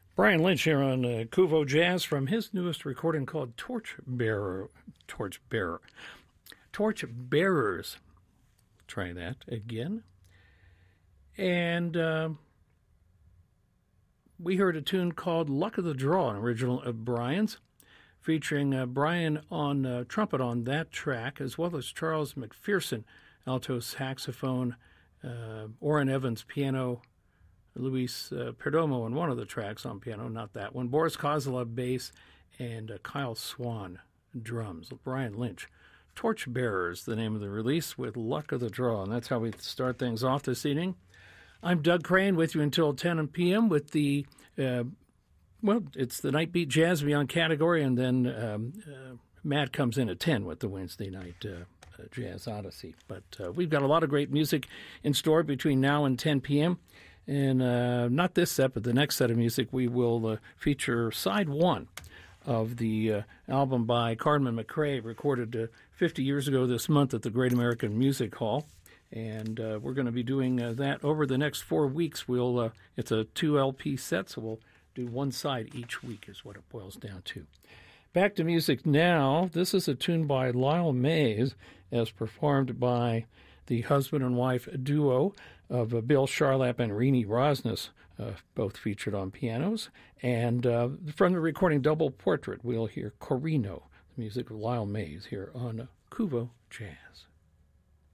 Brian Lynch here on Kuvo Jazz from his newest recording called Torchbearers. Try that again. And we heard a tune called Luck of the Draw, an original of Brian's, featuring Brian on trumpet on that track, as well as Charles McPherson, alto saxophone, Orrin Evans, piano, Luis Perdomo on one of the tracks on piano, not that one, Boris Kozlov, bass, and Kyle Swan, drums. Brian Lynch, Torchbearers, the name of the release, with Luck of the Draw, and that's how we start things off this evening. I'm Doug Crane with you until 10 p.m. with the, it's the Night Beat Jazz Beyond category, and then Matt comes in at 10 with the Wednesday night Jazz Odyssey. But we've got a lot of great music in store between now and 10 p.m., and not this set, but the next set of music, we will feature side one of the album by Carmen McRae, recorded 50 years ago this month at the Great American Music Hall. And we're going to be doing that over the next 4 weeks. It's a 2 LP set, so we'll do one side each week is what it boils down to. Back to music now. This is a tune by Lyle Mays, as performed by the husband and wife duo of Bill Charlap and Rini Rosnes, both featured on pianos. And from the recording Double Portrait, we'll hear Corino, the music of Lyle Mays, here on Kuvo Jazz.